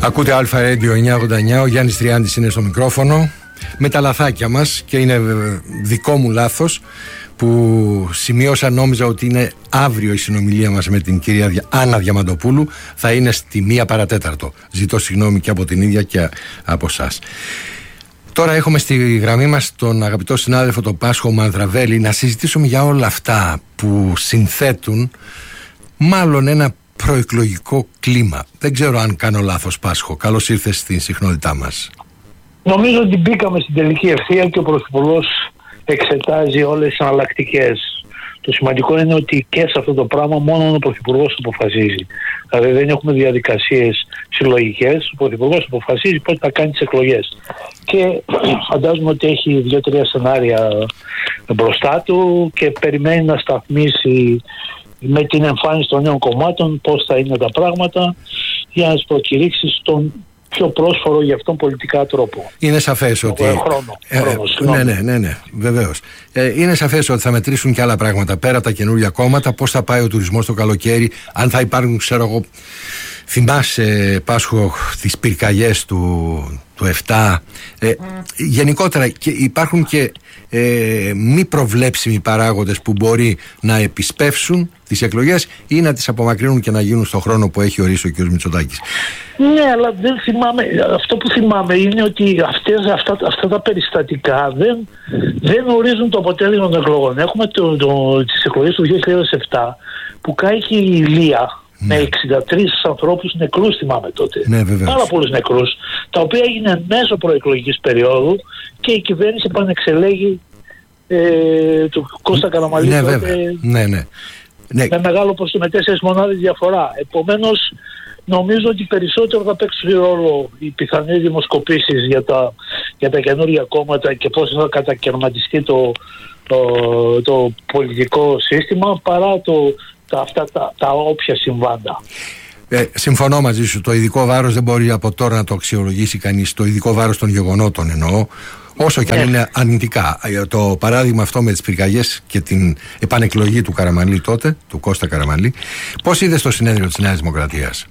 Ακούτε Αλφα Radio 989, ο Γιάννης Τριάντης είναι στο μικρόφωνο με τα λαθάκια μας και είναι δικό μου λάθος που σημείωσα, νόμιζα ότι είναι αύριο η συνομιλία μας με την κυρία Άννα Διαμαντοπούλου, θα είναι στη 1 παρατέταρτο. Ζητώ συγγνώμη και από την ίδια και από εσάς. Τώρα έχουμε στη γραμμή μας τον αγαπητό συνάδελφο τον Πάσχο Μανδραβέλη να συζητήσουμε για όλα αυτά που συνθέτουν μάλλον ένα προεκλογικό κλίμα. Δεν ξέρω αν κάνω λάθος, Πάσχο. Καλώς ήρθες στην συχνότητά μας. Νομίζω ότι μπήκαμε στην τελική ευθεία και ο Πρωθυπουργός εξετάζει όλες τις εναλλακτικές. Το σημαντικό είναι ότι και σε αυτό το πράγμα μόνο ο Πρωθυπουργός αποφασίζει. Δηλαδή δεν έχουμε διαδικασίες συλλογικές. Ο Πρωθυπουργός αποφασίζει πότε θα κάνει τις εκλογές. Και φαντάζομαι ότι έχει 2-3 σενάρια μπροστά του και περιμένει να σταθμίσει με την εμφάνιση των νέων κομμάτων πώς θα είναι τα πράγματα για να τις προκηρύξει στον πιο πρόσφορο για αυτόν πολιτικά τρόπο. Είναι σαφές ότι... Ναι, βεβαίως. Είναι σαφές ότι θα μετρήσουν και άλλα πράγματα πέρα από τα καινούργια κόμματα, πώς θα πάει ο τουρισμός το καλοκαίρι, αν θα υπάρχουν, ξέρω εγώ, θυμάσαι, Πάσχο, τις πυρκαγιές του 7. Γενικότερα υπάρχουν και μη προβλέψιμοι παράγοντες που μπορεί να επισπεύσουν τις εκλογές ή να τις απομακρύνουν και να γίνουν στον χρόνο που έχει ορίσει ο κ. Μητσοτάκης. Ναι, αλλά δεν θυμάμαι. Αυτό που θυμάμαι είναι ότι αυτά τα περιστατικά δεν ορίζουν το αποτέλεσμα των εκλογών. Έχουμε τις εκλογές του 2007 που κάηκε η Ηλία. Ναι. Με 63 ανθρώπους νεκρούς, θυμάμαι τότε. Ναι, πάρα πολλούς νεκρούς, τα οποία έγιναν μέσω προεκλογικής περίοδου και η κυβέρνηση επανεξελέγει του Κώστα Καραμανλή. Ναι, βέβαια. Ναι. Με μεγάλο ποσοστό, με 4 μονάδες διαφορά. Επομένως, νομίζω ότι περισσότερο θα παίξει ρόλο οι πιθανές δημοσκοπήσεις για τα καινούργια κόμματα και πώς θα κατακαιρματιστεί το πολιτικό σύστημα παρά τα όποια συμβάντα. Συμφωνώ μαζί σου. Το ειδικό βάρος δεν μπορεί από τώρα να το αξιολογήσει κανείς. Το ειδικό βάρος των γεγονότων εννοώ, όσο και αν είναι αρνητικά. Το παράδειγμα αυτό με τις πυρκαγιές και την επανεκλογή του Καραμανλή τότε, του Κώστα Καραμανλή, πώς είδες το συνέδριο της Νέας Δημοκρατίας?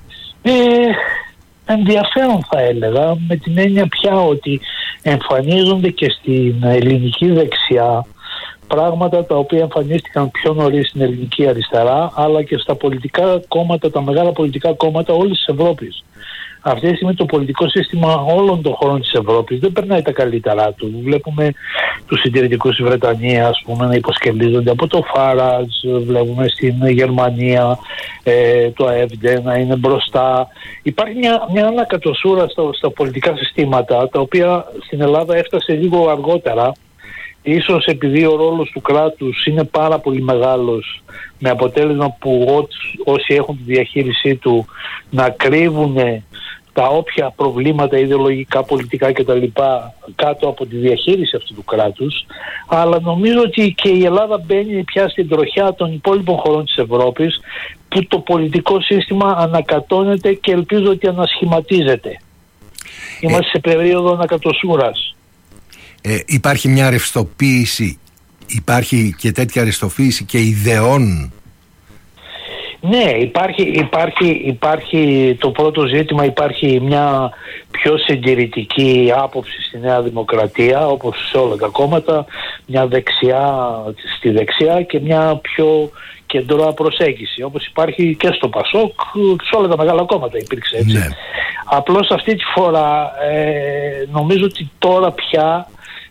Ενδιαφέρον θα έλεγα, με την έννοια πια ότι εμφανίζονται και στην ελληνική δεξιά πράγματα τα οποία εμφανίστηκαν πιο νωρίς στην ελληνική αριστερά, αλλά και στα πολιτικά κόμματα, τα μεγάλα πολιτικά κόμματα όλης της Ευρώπης. Αυτή τη στιγμή το πολιτικό σύστημα όλων των χωρών της Ευρώπης δεν περνάει τα καλύτερά του. Βλέπουμε τους συντηρητικούς στη Βρετανία, ας πούμε, να υποσκελίζονται από το Φάραζ, βλέπουμε στην Γερμανία το ΑΕΦΔ να είναι μπροστά. Υπάρχει μια ανακατοσούρα στα πολιτικά συστήματα, τα οποία στην Ελλάδα έφτασε λίγο αργότερα. Ίσως επειδή ο ρόλος του κράτους είναι πάρα πολύ μεγάλος, με αποτέλεσμα που όσοι έχουν τη διαχείρισή του να κρύβουν τα όποια προβλήματα ιδεολογικά, πολιτικά κτλ. Κάτω από τη διαχείριση αυτού του κράτους. Αλλά νομίζω ότι και η Ελλάδα μπαίνει πια στην τροχιά των υπόλοιπων χωρών της Ευρώπης, που το πολιτικό σύστημα ανακατώνεται και ελπίζω ότι ανασχηματίζεται. Είμαστε σε περίοδο ανακατοσούρας. Υπάρχει μια ρευστοποίηση, υπάρχει και τέτοια ρευστοποίηση και ιδεών? Ναι, υπάρχει το πρώτο ζήτημα, υπάρχει μια πιο συντηρητική άποψη στη Νέα Δημοκρατία, όπως σε όλα τα κόμματα, μια δεξιά στη δεξιά και μια πιο κεντρώα προσέγγιση, όπως υπάρχει και στο Πασόκ, σε όλα τα μεγάλα κόμματα υπήρξε έτσι. Ναι. Απλώς αυτή τη φορά νομίζω ότι τώρα πια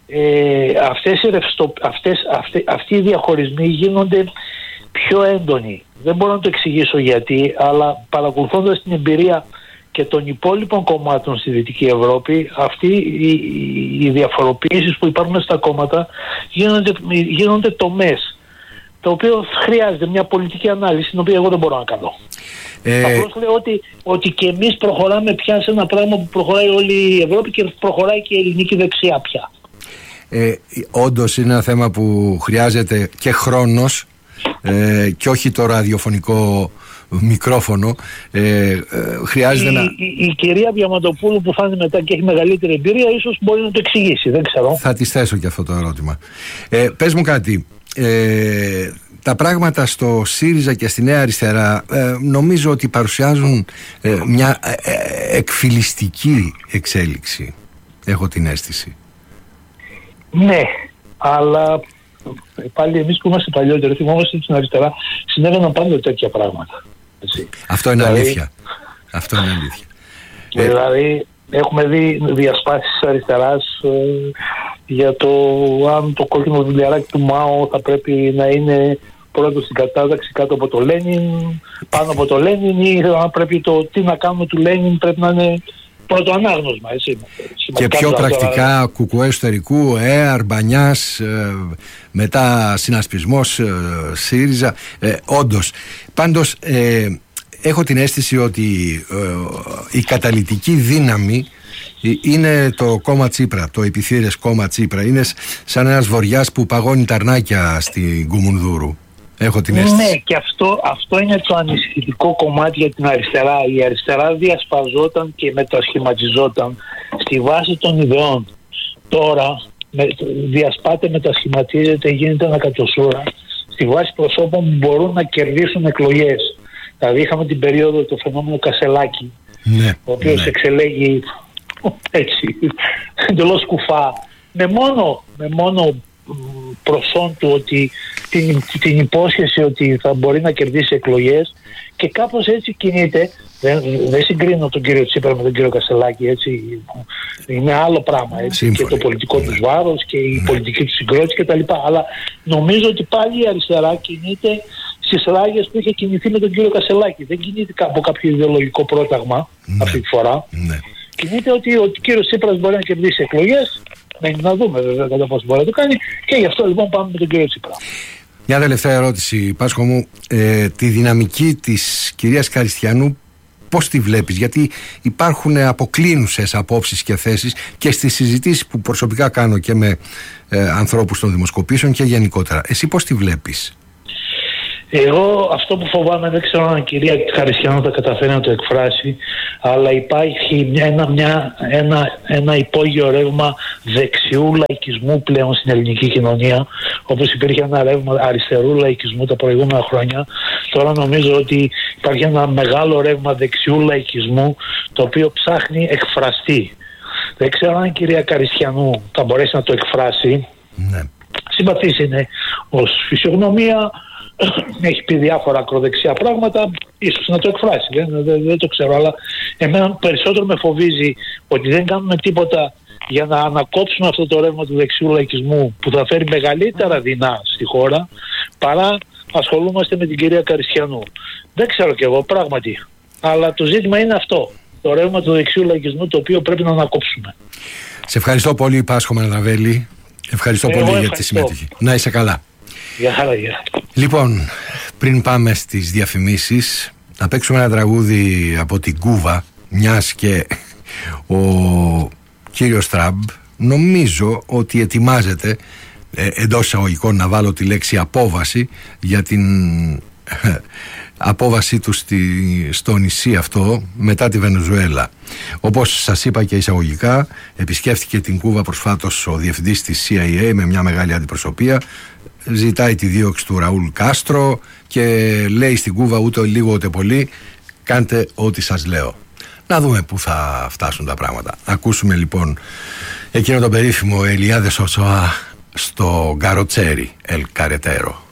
αυτοί οι διαχωρισμοί γίνονται πιο έντονοι. Δεν μπορώ να το εξηγήσω γιατί, αλλά παρακολουθώντας την εμπειρία και των υπόλοιπων κομμάτων στη Δυτική Ευρώπη, αυτοί οι διαφοροποιήσεις που υπάρχουν στα κόμματα γίνονται τομές, το οποίο χρειάζεται μια πολιτική ανάλυση, την οποία εγώ δεν μπορώ να κάνω. Απλώς λέω ότι και εμείς προχωράμε πια σε ένα πράγμα που προχωράει όλη η Ευρώπη και προχωράει και η ελληνική δεξιά πια. Όντως είναι ένα θέμα που χρειάζεται και χρόνος και όχι το ραδιοφωνικό μικρόφωνο. Χρειάζεται η κυρία Διαμαντοπούλου που θα είναι μετά και έχει μεγαλύτερη εμπειρία ίσως μπορεί να το εξηγήσει, δεν ξέρω. Θα της θέσω και αυτό το ερώτημα. Πες μου κάτι, τα πράγματα στο ΣΥΡΙΖΑ και στη Νέα Αριστερά νομίζω ότι παρουσιάζουν μια εκφυλιστική εξέλιξη. Έχω την αίσθηση. Ναι, αλλά πάλι εμείς που είμαστε παλιότεροι, θυμόμαστε στην αριστερά, συνέβαιναν πάντα τέτοια πράγματα. Έτσι. Αυτό είναι αλήθεια. Αυτό είναι αλήθεια. Δηλαδή έχουμε δει διασπάσεις της αριστεράς για το αν το κόκκινο δουλειαράκι του ΜΑΟ θα πρέπει να είναι πρώτο στην κατάταξη κάτω από το Λένιν, πάνω από το Λένιν, ή αν πρέπει το τι να κάνουμε του Λένιν πρέπει να είναι πρώτο ανάγνωσμα. Έτσι. Και πιο πρακτικά κουκουέ εσωτερικού, Αρμπανιάς, μετά συνασπισμός, ΣΥΡΙΖΑ, όντως. Πάντως έχω την αίσθηση ότι η καταλυτική δύναμη είναι το κόμμα Τσίπρα, το επιθύρες κόμμα Τσίπρα. Είναι σαν ένας βοριάς που παγώνει τα αρνάκια στην Κουμουνδούρου. Έχω την αίσθηση. Ναι, και αυτό είναι το ανησυχητικό κομμάτι για την αριστερά. Η αριστερά διασπαζόταν και μετασχηματιζόταν στη βάση των ιδεών. Τώρα διασπάται, μετασχηματίζεται, γίνεται ανακατοσούρα στη βάση προσώπων που μπορούν να κερδίσουν εκλογές. Δηλαδή είχαμε την περίοδο το φαινόμενο Κασελάκη, ναι, ο οποίος εξελέγει έτσι εντελώς κουφά με μόνο προσόν του ότι την υπόσχεση ότι θα μπορεί να κερδίσει εκλογές, και κάπως έτσι κινείται. Δεν συγκρίνω τον κύριο Τσίπρα με τον κύριο Κασελάκη, έτσι. Είναι άλλο πράγμα, έτσι. Σύμφωνοι. Και το πολιτικό τους βάρος και η πολιτική του συγκρότηση κτλ. Αλλά νομίζω ότι πάλι η αριστερά κινείται στις ράγες που είχε κινηθεί με τον κύριο Κασελάκη. Δεν κινείται από κάποιο ιδεολογικό πρόταγμα αυτή τη φορά. Κινείται ότι ο κύριος Τσίπρας μπορεί να κερδίσει εκλογές. Να δούμε βέβαια κατά πόσο μπορεί να το κάνει, και γι' αυτό λοιπόν πάμε με τον κύριο Τσίπρα. Μια τελευταία ερώτηση, Πάσχο μου. Τη δυναμική της κυρίας Καριστιανού πώς τη βλέπεις? Γιατί υπάρχουν αποκλίνουσες απόψεις και θέσεις και στις συζητήσεις που προσωπικά κάνω και με ανθρώπους των δημοσκοπήσεων και γενικότερα. Εσύ πώς τη βλέπεις? Εγώ αυτό που φοβάμαι, δεν ξέρω αν η κυρία Καριστιανού θα καταφέρει να το εκφράσει, αλλά υπάρχει ένα υπόγειο ρεύμα δεξιού λαϊκισμού πλέον στην ελληνική κοινωνία, όπως υπήρχε ένα ρεύμα αριστερού λαϊκισμού τα προηγούμενα χρόνια. Τώρα νομίζω ότι υπάρχει ένα μεγάλο ρεύμα δεξιού λαϊκισμού, το οποίο ψάχνει εκφραστή. Δεν ξέρω αν η κυρία Καριστιανού θα μπορέσει να το εκφράσει. Ναι. Συμπαθής είναι ως φυσιογνωμία, έχει πει διάφορα ακροδεξιά πράγματα, ίσως να το εκφράσει, δεν το ξέρω, αλλά εμένα περισσότερο με φοβίζει ότι δεν κάνουμε τίποτα για να ανακόψουμε αυτό το ρεύμα του δεξιού λαϊκισμού που θα φέρει μεγαλύτερα δεινά στη χώρα, παρά ασχολούμαστε με την κυρία Καριστιανού. Δεν ξέρω κι εγώ πράγματι, αλλά το ζήτημα είναι αυτό, το ρεύμα του δεξιού λαϊκισμού, το οποίο πρέπει να ανακόψουμε. Σε ευχαριστώ πολύ, Πάσχο Μαναδαβέλη. Ευχαριστώ πολύ για τη συμμετοχή. Να είσαι καλά. Γεια χαρά, γεια. Λοιπόν, πριν πάμε στις διαφημίσεις, να παίξουμε ένα τραγούδι από την Κούβα, μιας και ο κύριος Τραμπ νομίζω ότι ετοιμάζεται εντός εισαγωγικών να βάλω τη λέξη απόβαση για την απόβασή του στο νησί αυτό μετά τη Βενεζουέλα. Όπως σας είπα και εισαγωγικά, επισκέφθηκε την Κούβα προσφάτως ο διευθυντής της CIA με μια μεγάλη αντιπροσωπεία. Ζητάει τη δίωξη του Ραούλ Κάστρο και λέει στην Κούβα ούτε λίγο ούτε πολύ, κάντε ό,τι σας λέω. Να δούμε πού θα φτάσουν τα πράγματα. Ακούσουμε λοιπόν εκείνο το περίφημο Ελιάδε Σοσοά στο Γκαροτσέρι, El Carretero.